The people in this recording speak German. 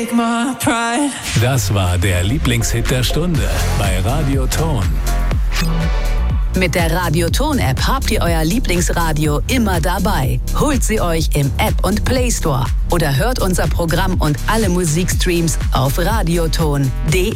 take my pride. Das war der Lieblingshit der Stunde bei Radio Ton. Mit der Radio Ton App habt ihr euer Lieblingsradio immer dabei. Holt sie euch im App und Play Store oder hört unser Programm und alle Musikstreams auf radioton.de.